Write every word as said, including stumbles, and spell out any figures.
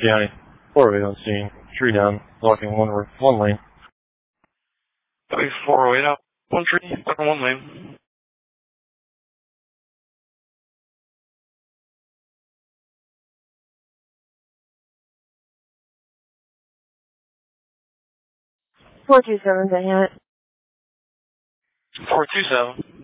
County. four oh eight on scene. Tree down. Blocking one, one lane. four oh eight out. One tree. Blocking one lane. four two seven, Diane. four two seven.